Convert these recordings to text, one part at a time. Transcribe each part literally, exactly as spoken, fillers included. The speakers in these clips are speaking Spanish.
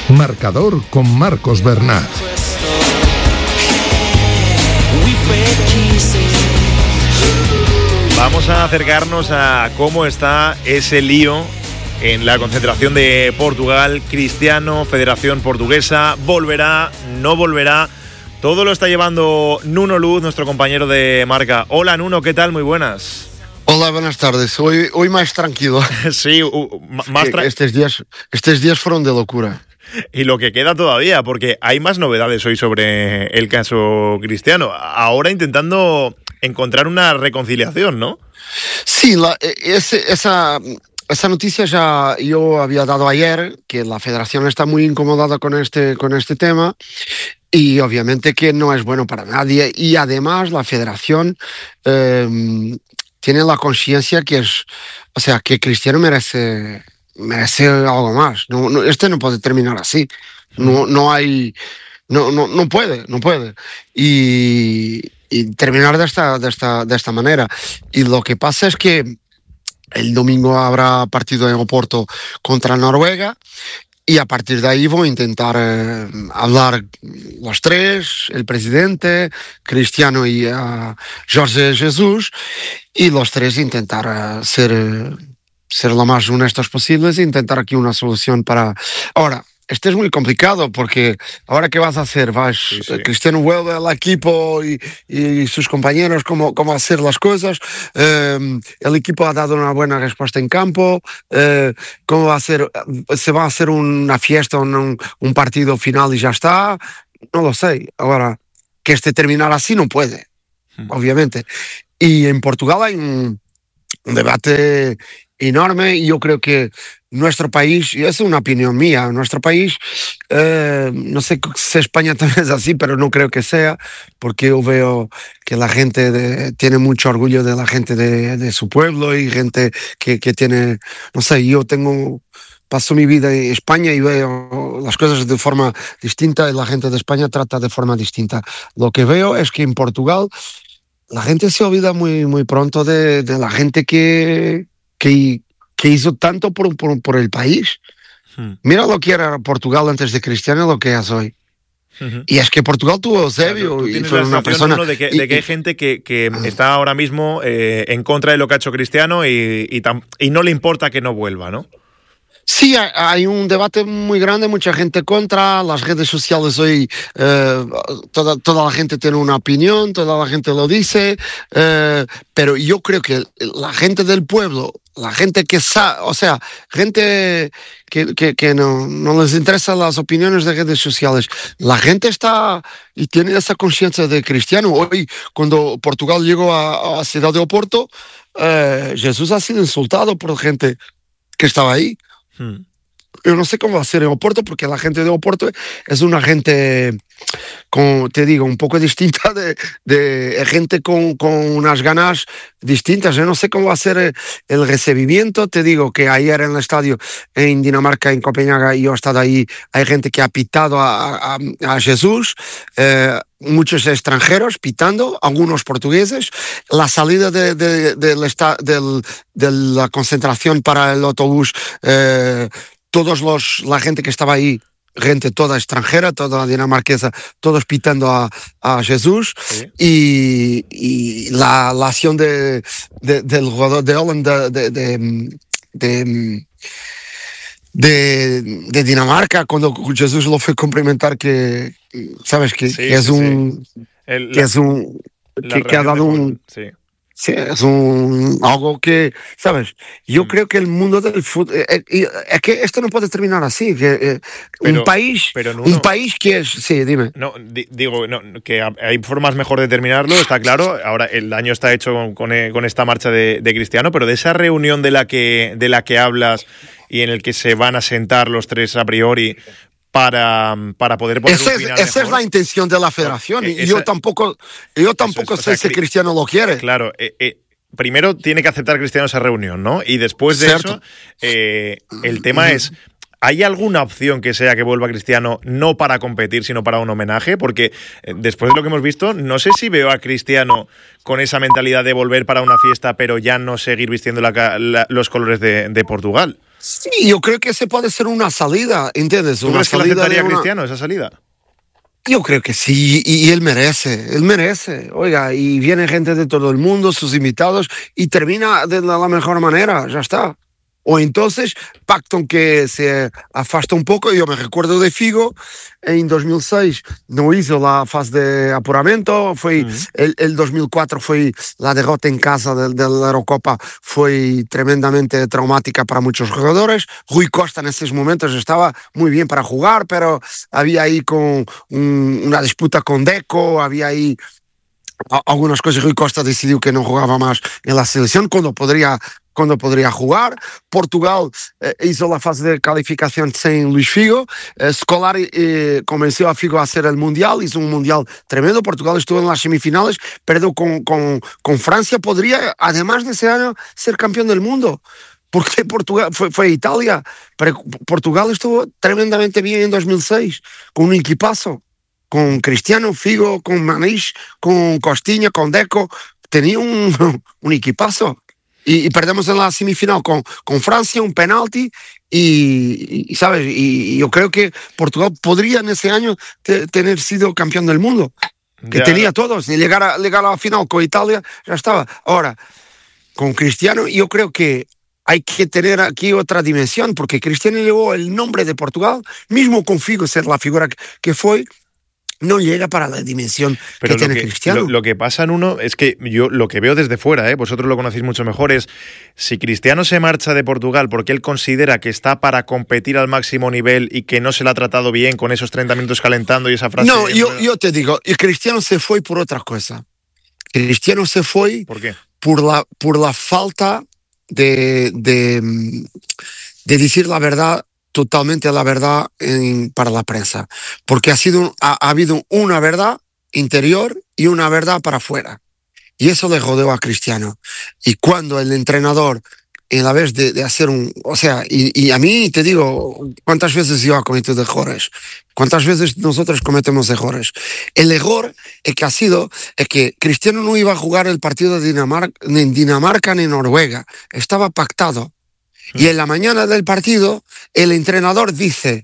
Marcador con Marcos Bernat. Vamos a acercarnos a cómo está ese lío en la concentración de Portugal. Cristiano, Federación Portuguesa, volverá, no volverá. Todo lo está llevando Nuno Luz, nuestro compañero de marca. Hola Nuno, ¿qué tal? Muy buenas. Hola, buenas tardes. Hoy, hoy más tranquilo. Sí, uh, más tranquilo. Estos días, estos días fueron de locura. Y lo que queda todavía, porque hay más novedades hoy sobre el caso Cristiano. Ahora intentando encontrar una reconciliación, ¿no? Sí, la, ese, esa... Esa noticia ya yo había dado ayer, que la federación está muy incomodada con este, con este tema y obviamente que no es bueno para nadie. Y además la federación eh, tiene la conciencia que es, o sea, que Cristiano merece, merece algo más. No, no, este no puede terminar así. No, no hay, no, no, no puede, no puede. Y, y terminar de esta, de esta, de esta manera. Y lo que pasa es que el domingo habrá partido en Oporto contra Noruega y a partir de ahí voy a intentar eh, hablar los tres, el presidente, Cristiano y uh, Jorge Jesús, y los tres intentar uh, ser, uh, ser lo más honestos posibles e intentar aquí una solución para... Ahora, este es muy complicado porque ahora ¿qué vas a hacer? Vas, sí, sí. Cristiano vuelve al equipo y, y sus compañeros cómo, cómo hacer las cosas. Eh, el equipo ha dado una buena respuesta en campo. Eh, ¿Cómo va a ser? ¿Se va a hacer una fiesta, un, un partido final y ya está? No lo sé. Ahora, que este terminar así no puede, hmm. obviamente. Y en Portugal hay un, un debate enorme y yo creo que nuestro país, y es una opinión mía, nuestro país, eh, no sé si España también es así, pero no creo que sea, porque yo veo que la gente de, tiene mucho orgullo de la gente de, de su pueblo y gente que, que tiene, no sé, yo tengo, paso mi vida en España y veo las cosas de forma distinta y la gente de España trata de forma distinta. Lo que veo es que en Portugal la gente se olvida muy, muy pronto de, de la gente que... que que hizo tanto por, por, por el país. Hmm. Mira lo que era Portugal antes de Cristiano, lo que es hoy. Uh-huh. Y es que Portugal tuvo Eusebio, o sea, y fue una persona... Uno de, que, y, de que hay gente que, que uh, está ahora mismo eh, en contra de lo que ha hecho Cristiano y, y, tam, y no le importa que no vuelva, ¿no? Sí, hay un debate muy grande, mucha gente contra, las redes sociales hoy, eh, toda, toda la gente tiene una opinión, toda la gente lo dice, eh, pero yo creo que la gente del pueblo, la gente que sabe, o sea, gente que, que, que no, no les interesan las opiniones de redes sociales, la gente está y tiene esa conciencia de Cristiano. Hoy, cuando Portugal llegó a, a la ciudad de Oporto, eh, Jesús ha sido insultado por gente que estaba ahí. Hmm. Yo no sé cómo va a ser en Oporto porque la gente de Oporto es una gente, como te digo, un poco distinta de, de gente con, con unas ganas distintas. Yo no sé cómo va a ser el recibimiento. Te digo que ayer en el estadio en Dinamarca, en Copenhague, yo he estado ahí, hay gente que ha pitado a, a, a Jesús, eh, muchos extranjeros pitando, algunos portugueses. La salida de, de, de, de, del, de la concentración para el autobús, eh, todos los, la gente que estaba ahí, gente toda extranjera, toda dinamarquesa, todos pitando a, a Jesús, sí. y, y la, la acción de, de, del jugador de Holanda, de, de, de, de, de Dinamarca, cuando Jesús lo fue cumplimentar, que sabes que, sí, que es sí, un sí. El, que la, es un que, que ha dado un sí. Sí, es un algo que, ¿sabes? Yo mm. creo que el mundo del fútbol... Es eh, eh, que esto no puede terminar así. Que, eh, pero, un país pero no, un no. país que es... Sí, dime. No, di, digo, no, que hay formas mejor de terminarlo, está claro. Ahora el daño está hecho con, con, con esta marcha de, de Cristiano, pero de esa reunión de la que de la que hablas y en el que se van a sentar los tres a priori... Para, para poder poner esa un final es, esa es la intención de la federación y esa, yo tampoco yo tampoco es, sé o sea, si Cristiano lo quiere. Claro, eh, eh, primero tiene que aceptar Cristiano esa reunión, ¿no? Y después de Cierto. eso, eh, el tema es, ¿hay alguna opción que sea que vuelva Cristiano no para competir, sino para un homenaje? Porque eh, después de lo que hemos visto, no sé si veo a Cristiano con esa mentalidad de volver para una fiesta, pero ya no seguir vistiendo la, la, los colores de, de Portugal. Sí, yo creo que ese puede ser una salida, ¿entiendes? ¿Tú una crees que la salida aceptaría una... Cristiano esa salida? Yo creo que sí, y, y él merece, él merece. Oiga, y viene gente de todo el mundo, sus invitados, y termina de la, la mejor manera, ya está. O entonces, Pacton que se afasta un poco. Yo me recuerdo de Figo, en dos mil seis no hizo la fase de apuramento, fue, uh-huh. el, el dos mil cuatro fue la derrota en casa de, de la Eurocopa, fue tremendamente traumática para muchos jugadores. Rui Costa en esos momentos estaba muy bien para jugar, pero había ahí con un, una disputa con Deco, había ahí algunas cosas. Rui Costa decidió que no jugaba más en la selección cuando podría cuando podría jugar. Portugal eh, hizo la fase de calificación sin Luis Figo. Eh, Scolari eh, convenció a Figo a hacer el Mundial, hizo un Mundial tremendo. Portugal estuvo en las semifinales, perdió con, con, con Francia. Podría, además de ese año, ser campeón del mundo. Porque Portugal fue, fue Italia, pero Portugal estuvo tremendamente bien en dos mil seis, con un equipazo, con Cristiano, Figo, con Maniche, con Costinha, con Deco. Tenía un, un equipazo. Y, y perdemos en la semifinal con, con Francia, un penalti, y, y ¿sabes? Y, y yo creo que Portugal podría en ese año te, tener sido campeón del mundo, que ya tenía todos, y llegar a, llegar a la final con Italia, ya estaba. Ahora, con Cristiano, yo creo que hay que tener aquí otra dimensión, porque Cristiano llevó el nombre de Portugal, mismo con Figo ser la figura que, que fue, no llega para la dimensión Pero que tiene que, Cristiano. Lo, lo que pasa en uno es que yo lo que veo desde fuera, ¿eh? Vosotros lo conocéis mucho mejor, es si Cristiano se marcha de Portugal porque él considera que está para competir al máximo nivel y que no se le ha tratado bien con esos treinta minutos calentando y esa frase... No, yo, yo te digo, Cristiano se fue por otra cosa. Cristiano se fue ¿Por qué? Por la, por la falta de, de, de decir la verdad, totalmente la verdad en, para la prensa, porque ha sido ha, ha habido una verdad interior y una verdad para afuera, y eso le rodeó a Cristiano. Y cuando el entrenador, en la vez de, de hacer un, o sea, y, y a mí te digo, cuántas veces yo he cometido errores, cuántas veces nosotros cometemos errores. El error es que ha sido es que Cristiano no iba a jugar el partido de Dinamarca, ni en Dinamarca ni en Noruega, estaba pactado. Y en la mañana del partido, el entrenador dice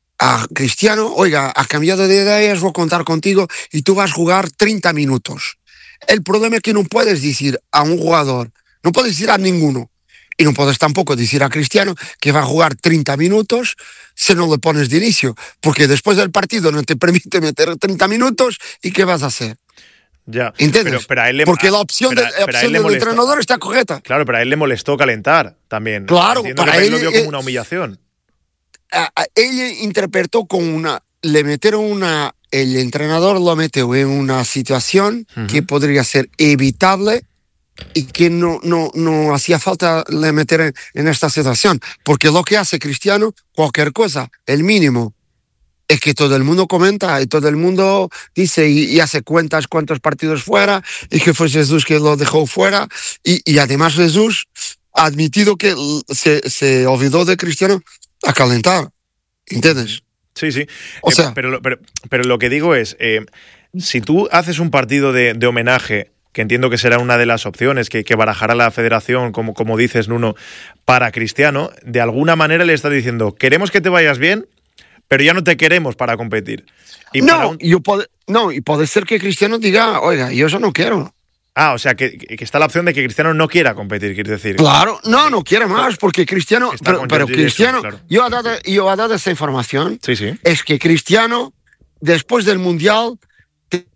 a Cristiano, oiga, ha cambiado de ideas, voy a contar contigo y tú vas a jugar treinta minutos. El problema es que no puedes decir a un jugador, no puedes decir a ninguno, y no puedes tampoco decir a Cristiano que va a jugar treinta minutos si no le pones de inicio, porque después del partido no te permite meter treinta minutos, ¿y qué vas a hacer? Ya, ¿entiendes? Pero, pero a él le, porque la opción, pero, de, la opción del molestó, entrenador está correcta. Claro, pero a él le molestó calentar también. Claro, Entiendo para que él lo vio eh, como una humillación. A, a, ella interpretó con una, le metieron una, el entrenador lo metió en una situación uh-huh. que podría ser evitable y que no, no, no hacía falta le meter en, en esta situación, porque lo que hace Cristiano, cualquier cosa, el mínimo, es que todo el mundo comenta y todo el mundo dice y, y hace cuentas cuántos partidos fuera y que fue Jesús que lo dejó fuera, y, y además Jesús ha admitido que se, se olvidó de Cristiano a calentar, ¿entiendes? Sí, sí, o eh, sea, pero, pero, pero lo que digo es, eh, si tú haces un partido de, de homenaje, que entiendo que será una de las opciones que, que barajará la federación, como, como dices, Nuno, para Cristiano, de alguna manera le está diciendo, queremos que te vayas bien, pero ya no te queremos para competir. Y no, para un... yo puede, no, y puede ser que Cristiano diga, oiga, yo eso no quiero. Ah, o sea, que, que está la opción de que Cristiano no quiera competir, quieres decir. Claro, no, no quiere más, porque Cristiano, está pero, pero Cristiano, claro. yo he dado, yo he dado esa información, sí, sí. es que Cristiano, después del Mundial... Te...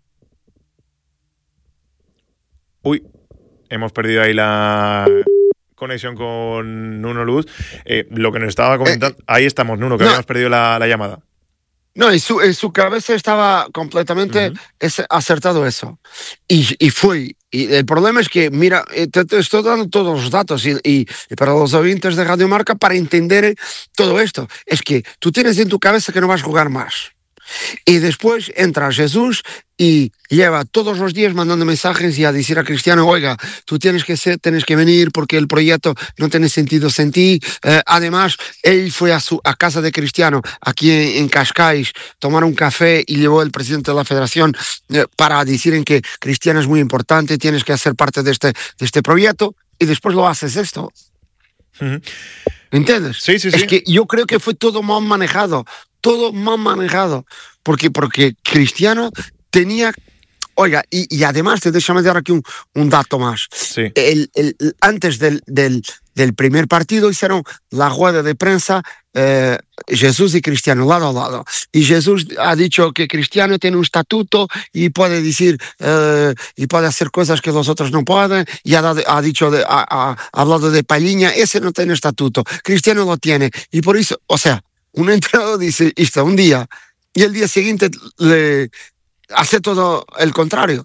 Uy, hemos perdido ahí la... conexión con Nuno Luz. Eh, lo que nos estaba comentando, eh, ahí estamos, Nuno, que no, habíamos perdido la, la llamada. No, en su, en su cabeza estaba completamente uh-huh. ese, acertado eso. Y, y fue. Y el problema es que, mira, te, te estoy dando todos los datos y, y, y para los oyentes de Radio Marca, para entender todo esto, es que tú tienes en tu cabeza que no vas a jugar más. Y después entra Jesús y lleva todos los días mandando mensajes y a decir a Cristiano, oiga, tú tienes que ser, tienes que venir porque el proyecto no tiene sentido sin ti. Eh, además, él fue a, su, a casa de Cristiano, aquí en, en Cascais, tomar un café y llevó el presidente de la federación eh, para decir en que Cristiano es muy importante, tienes que hacer parte de este, de este proyecto, y después lo haces esto. Uh-huh. ¿Entiendes? Sí, sí, sí. Es que yo creo que fue todo mal manejado, todo mal manejado, porque, porque Cristiano tenía... Oiga, y, y además, te déjame dar aquí un, un dato más. Sí. El, el, el, antes del, del, del primer partido hicieron la rueda de prensa eh, Jesús y Cristiano lado a lado. Y Jesús ha dicho que Cristiano tiene un estatuto y puede decir eh, y puede hacer cosas que los otros no pueden. Y ha, dado, ha dicho, de, ha, ha hablado de Palhinha, ese no tiene estatuto. Cristiano lo tiene. Y por eso, o sea, un entrenador dice esto un día y el día siguiente le hace todo el contrario.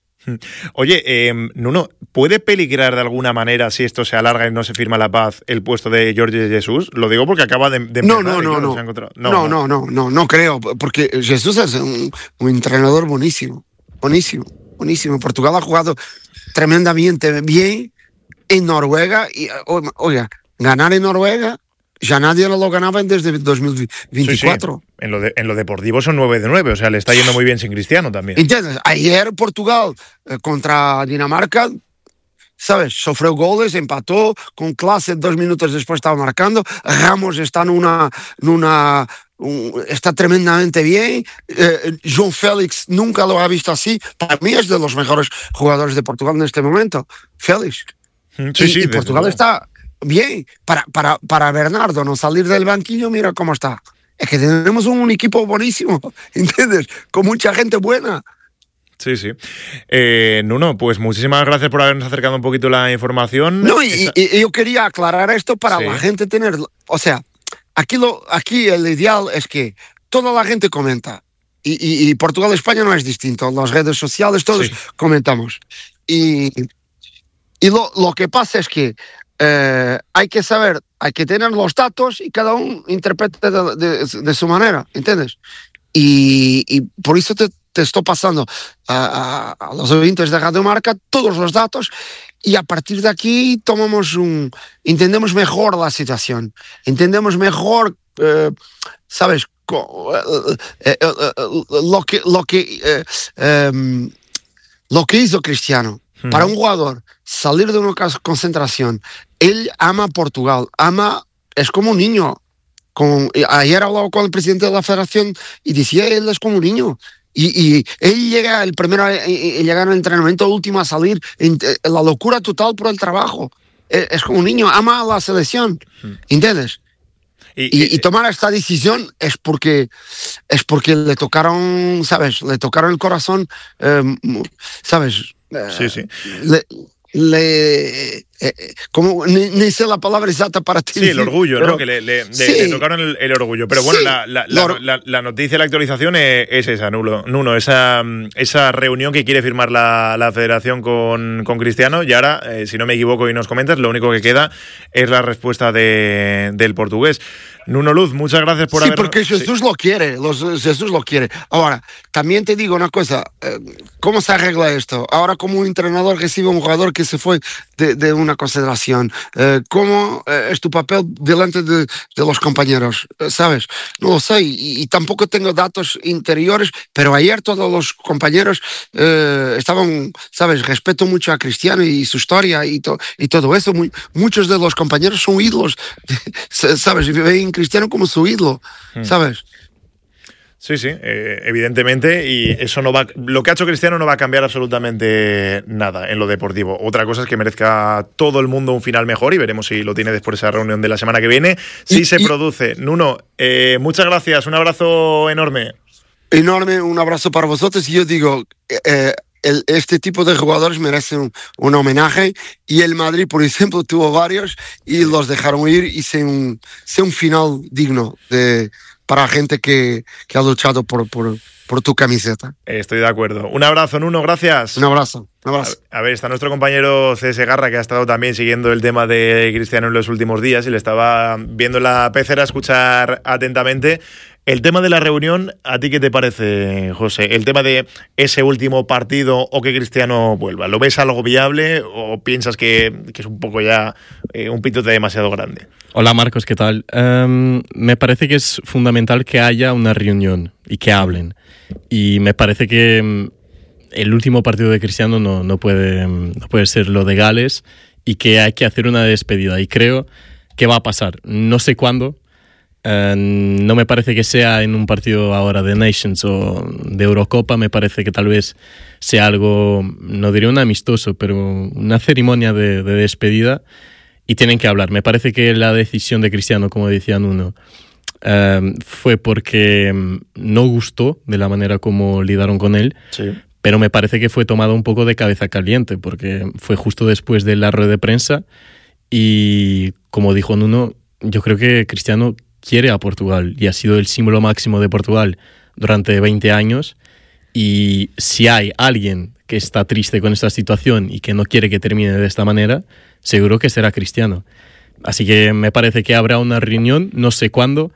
Oye, eh, Nuno, ¿puede peligrar de alguna manera, si esto se alarga y no se firma la paz, el puesto de Jorge Jesús? Lo digo porque acaba de, de no, empezar. No, no, claro, no. Se ha encontrado... no. No, no, no, no, no creo, porque Jesús es un, un entrenador buenísimo, buenísimo, buenísimo. Portugal ha jugado tremendamente bien en Noruega y, oiga, ganar en Noruega ya nadie lo ganaba desde dos mil veinticuatro. Sí, sí. En, lo de, en lo deportivo son nueve de nueve, o sea, le está yendo muy bien sin Cristiano también. ¿Entiendes? Ayer Portugal eh, contra Dinamarca, ¿sabes? Sufrió goles, empató, con clase, dos minutos después estaba marcando. Ramos está en una... En una un, está tremendamente bien. Eh, João Félix nunca lo ha visto así. Para mí es de los mejores jugadores de Portugal en este momento. Félix. Sí, y, sí, y Portugal está... bien, para, para, para Bernardo no salir del banquillo, mira cómo está. Es que tenemos un equipo buenísimo, ¿entiendes? Con mucha gente buena. Sí, sí. Eh, Nuno, pues muchísimas gracias por habernos acercado un poquito la información. No, y, Esa... y yo quería aclarar esto para sí. la gente tener... O sea, aquí, lo, aquí el ideal es que toda la gente comenta. Y, y, y Portugal y España no es distinto. Las redes sociales, todos sí. comentamos. Y, y lo, lo que pasa es que Eh, hay que saber, hay que tener los datos y cada uno interprete de, de, de su manera, ¿entiendes? Y, y por eso te, te estoy pasando a, a, a los oyentes de Radio Marca todos los datos y a partir de aquí tomamos un, entendemos mejor la situación, entendemos mejor, eh, ¿sabes? Eh, eh, eh, lo que, lo que, eh, eh, lo que hizo Cristiano. Para un jugador salir de una concentración, él ama Portugal, ama, es como un niño. Con, ayer hablaba con el presidente de la federación y decía, él es como un niño. Y, y él llega el primero, llega en el entrenamiento último a salir, en, en la locura total por el trabajo. Es, es como un niño, ama a la selección, ¿entiendes? Y, y, y tomar esta decisión es porque es porque le tocaron, ¿sabes? Le tocaron el corazón, eh, ¿sabes? Sí, sí. Le, le, eh, como, ni, ni sé la palabra exacta para ti. Sí, decir, el orgullo, pero, ¿no? Que le, le, sí, le, le tocaron el, el orgullo. Pero bueno, sí, la, la, la, la, la noticia, la actualización es, es esa, Nuno, Nuno esa, esa reunión que quiere firmar la, la federación con, con Cristiano. Y ahora, eh, si no me equivoco y nos comentas, lo único que queda es la respuesta de, del portugués. Nuno Luz, muchas gracias por sí, haber... Porque Jesús sí. lo quiere, los, Jesús lo quiere. Ahora, también te digo una cosa, eh, ¿cómo se arregla esto? Ahora, como un entrenador recibe a un jugador que se fue de, de una concentración, eh, ¿cómo eh, es tu papel delante de, de los compañeros? Eh, ¿Sabes? No lo sé, y, y tampoco tengo datos interiores, pero ayer todos los compañeros eh, estaban, ¿sabes? Respeto mucho a Cristiano y su historia y, to, y todo eso. Muy, muchos de los compañeros son ídolos, ¿sabes? Ven Cristiano como su ídolo, ¿sabes? Sí, sí, eh, evidentemente, y eso no va, lo que ha hecho Cristiano no va a cambiar absolutamente nada en lo deportivo. Otra cosa es que merezca todo el mundo un final mejor y veremos si lo tiene después de esa reunión de la semana que viene. Si y, se y, produce. Nuno, eh, muchas gracias, un abrazo enorme. Enorme, un abrazo para vosotros y yo digo... Eh, El, este tipo de jugadores merecen un, un homenaje y el Madrid, por ejemplo, tuvo varios y los dejaron ir y sea un, sea un final digno de, para gente que, que ha luchado por, por, por tu camiseta. Estoy de acuerdo. Un abrazo, Nuno, gracias. Un abrazo. Un abrazo. A, a ver, está nuestro compañero C S Garra, que ha estado también siguiendo el tema de Cristiano en los últimos días y le estaba viendo la pecera a escuchar atentamente. El tema de la reunión, ¿a ti qué te parece, José? El tema de ese último partido o que Cristiano vuelva. ¿Lo ves algo viable o piensas que, que es un poco ya eh, un pitote demasiado grande? Hola Marcos, ¿qué tal? Um, me parece que es fundamental que haya una reunión y que hablen. Y me parece que um, el último partido de Cristiano no, no, puede, um, no puede ser lo de Gales y que hay que hacer una despedida. Y creo ¿qué va a pasar? No sé cuándo. Uh, no me parece que sea en un partido ahora de Nations o de Eurocopa, me parece que tal vez sea algo, no diría un amistoso, pero una ceremonia de, de despedida y tienen que hablar. Me parece que la decisión de Cristiano, como decía Nuno, uh, fue porque no gustó de la manera como lidaron con él, sí. Pero me parece que fue tomado un poco de cabeza caliente porque fue justo después de la rueda de prensa y, como dijo Nuno, yo creo que Cristiano quiere a Portugal y ha sido el símbolo máximo de Portugal durante veinte años y si hay alguien que está triste con esta situación y que no quiere que termine de esta manera, seguro que será Cristiano. Así que me parece que habrá una reunión, no sé cuándo.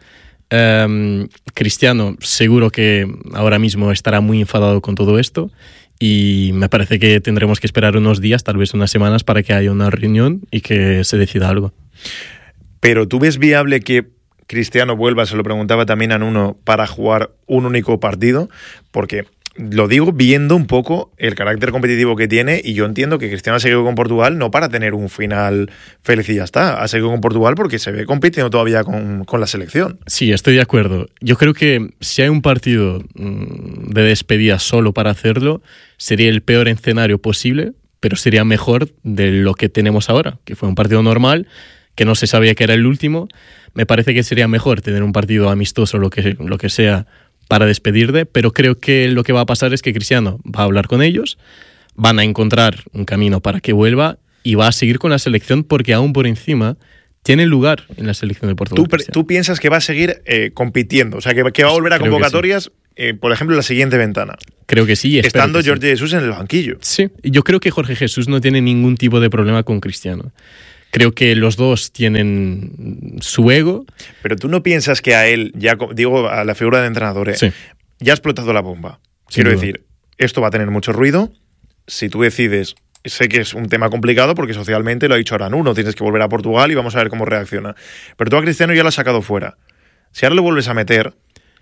Um, Cristiano seguro que ahora mismo estará muy enfadado con todo esto y me parece que tendremos que esperar unos días, tal vez unas semanas, para que haya una reunión y que se decida algo. Pero ¿tú ves viable que Cristiano vuelva, se lo preguntaba también a Nuno, para jugar un único partido? Porque lo digo viendo un poco el carácter competitivo que tiene y yo entiendo que Cristiano ha seguido con Portugal no para tener un final feliz y ya está, ha seguido con Portugal porque se ve compitiendo todavía con, con la selección. Sí, estoy de acuerdo. Yo creo que si hay un partido mmm, de despedida solo para hacerlo, sería el peor escenario posible, pero sería mejor de lo que tenemos ahora, que fue un partido normal, que no se sabía que era el último. Me parece que sería mejor tener un partido amistoso, lo que, lo que sea, para despedirte, pero creo que lo que va a pasar es que Cristiano va a hablar con ellos, van a encontrar un camino para que vuelva y va a seguir con la selección porque aún por encima tiene lugar en la selección de Portugal. ¿Tú, ¿tú piensas que va a seguir eh, compitiendo? O sea, que, que va a volver a creo convocatorias, sí. eh, por ejemplo, en la siguiente ventana. Creo que sí. Estando que Jorge sí. Jesús en el banquillo. Sí, yo creo que Jorge Jesús no tiene ningún tipo de problema con Cristiano. Creo que los dos tienen su ego. Pero tú no piensas que a él, ya digo a la figura de entrenador, ¿eh? Sí. Ya ha explotado la bomba. Sin Quiero duda. decir, esto va a tener mucho ruido. Si tú decides, sé que es un tema complicado porque socialmente lo ha dicho ahora Nuno, tienes que volver a Portugal y vamos a ver cómo reacciona. Pero tú a Cristiano ya lo has sacado fuera. Si ahora lo vuelves a meter,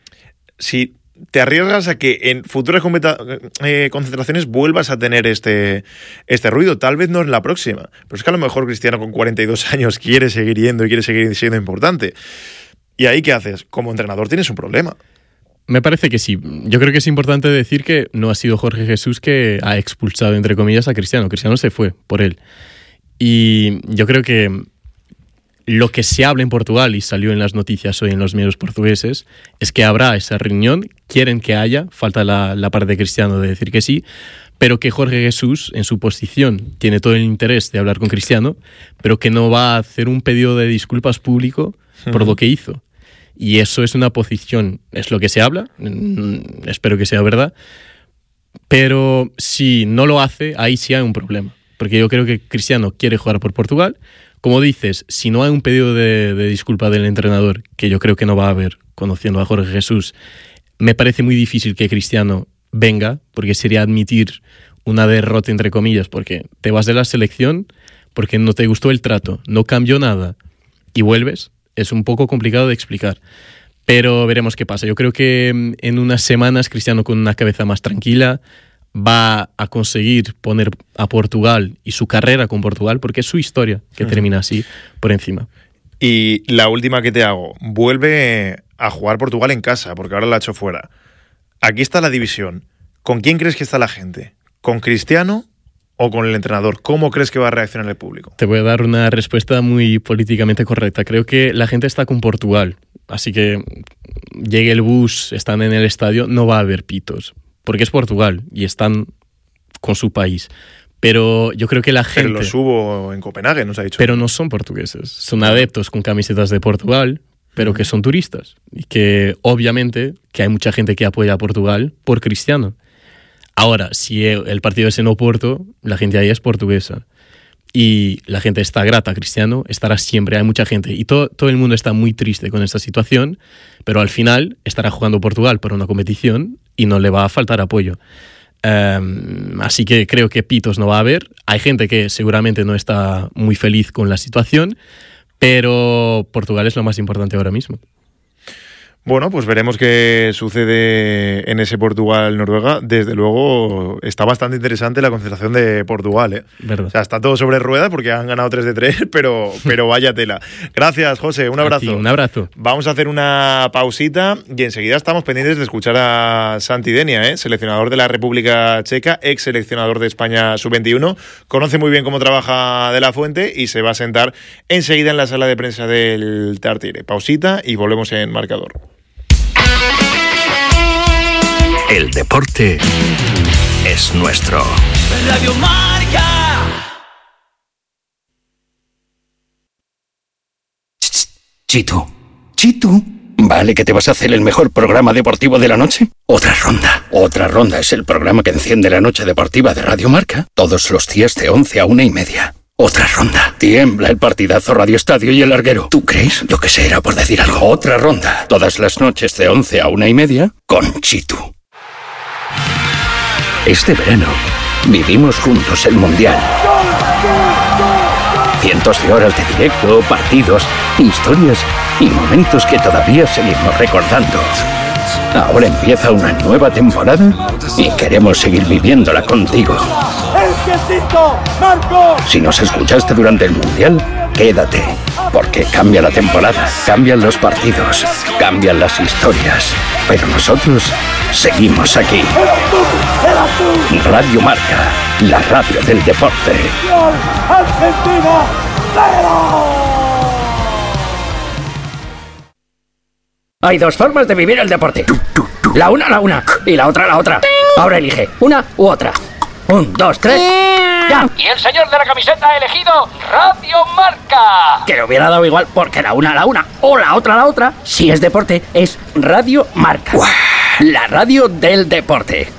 si te arriesgas a que en futuras eh, concentraciones vuelvas a tener este, este ruido. Tal vez no en la próxima, pero es que a lo mejor Cristiano con cuarenta y dos años quiere seguir yendo y quiere seguir siendo importante. ¿Y ahí qué haces? Como entrenador tienes un problema. Me parece que sí. Yo creo que es importante decir que no ha sido Jorge Jesús que ha expulsado, entre comillas, a Cristiano. Cristiano se fue por él. Y yo creo que lo que se habla en Portugal y salió en las noticias hoy en los medios portugueses es que habrá esa reunión, quieren que haya, falta la, la parte de Cristiano de decir que sí, pero que Jorge Jesús en su posición tiene todo el interés de hablar con Cristiano, pero que no va a hacer un pedido de disculpas público por lo que hizo. Y eso es una posición, es lo que se habla, mm, espero que sea verdad, pero si no lo hace, ahí sí hay un problema, porque yo creo que Cristiano quiere jugar por Portugal. Como dices, si no hay un pedido de, de disculpa del entrenador, que yo creo que no va a haber, conociendo a Jorge Jesús, me parece muy difícil que Cristiano venga, porque sería admitir una derrota, entre comillas, porque te vas de la selección porque no te gustó el trato, no cambió nada, y vuelves. Es un poco complicado de explicar, pero veremos qué pasa. Yo creo que en unas semanas Cristiano, con una cabeza más tranquila, va a conseguir poner a Portugal y su carrera con Portugal, porque es su historia que uh-huh. termina así, por encima. Y la última que te hago, vuelve a jugar Portugal en casa, porque ahora la ha hecho fuera. Aquí está la división. ¿Con quién crees que está la gente? ¿Con Cristiano o con el entrenador? ¿Cómo crees que va a reaccionar el público? Te voy a dar una respuesta muy políticamente correcta. Creo que la gente está con Portugal, así que llegue el bus, están en el estadio, no va a haber pitos, porque es Portugal y están con su país. Pero yo creo que la gente... Pero los hubo en Copenhague, nos ha dicho. Pero no son portugueses, son adeptos con camisetas de Portugal, pero que son turistas. Y que obviamente que hay mucha gente que apoya a Portugal por Cristiano. Ahora, si el partido es en Oporto, la gente ahí es portuguesa. Y la gente está grata a Cristiano, estará siempre, hay mucha gente. Y todo, todo el mundo está muy triste con esta situación, pero al final estará jugando Portugal por una competición y no le va a faltar apoyo. Um, así que creo que pitos no va a haber. Hay gente que seguramente no está muy feliz con la situación, pero Portugal es lo más importante ahora mismo. Bueno, pues veremos qué sucede en ese Portugal-Noruega. Desde luego está bastante interesante la concentración de Portugal, ¿eh? Verdad. O sea, está todo sobre ruedas porque han ganado tres de tres, pero, pero vaya tela. Gracias, José, un abrazo. A ti, un abrazo. Vamos a hacer una pausita y enseguida estamos pendientes de escuchar a Santi Denia, ¿eh? Seleccionador de la República Checa, ex seleccionador de España sub veintiuno. Conoce muy bien cómo trabaja De La Fuente y se va a sentar enseguida en la sala de prensa del Tartiere. Pausita y volvemos en Marcador. El deporte es nuestro. Radio Marca. Chitu, Chitu. ¿Vale que te vas a hacer el mejor programa deportivo de la noche? Otra ronda. Otra ronda es el programa que enciende la noche deportiva de Radio Marca. Todos los días de once a una y media. Otra ronda. Tiembla el partidazo Radio Estadio y el larguero. ¿Tú crees? Yo que sé, era por decir algo. Otra ronda. Todas las noches de once a una y media con Chitu. Este verano vivimos juntos el Mundial. Cientos de horas de directo, partidos, historias y momentos que todavía seguimos recordando. Ahora empieza una nueva temporada y queremos seguir viviéndola contigo. Si nos escuchaste durante el Mundial, quédate, porque cambia la temporada, cambian los partidos, cambian las historias, pero nosotros seguimos aquí. Radio Marca, la radio del deporte. Argentina, cero. Hay dos formas de vivir el deporte. La una, la una, y la otra, la otra. Ahora elige, una u otra. Un, dos, tres, ya. Y el señor de la camiseta ha elegido Radio Marca. Que le hubiera dado igual, porque la una, la una, o la otra, la otra. Si es deporte, es Radio Marca. La radio del deporte.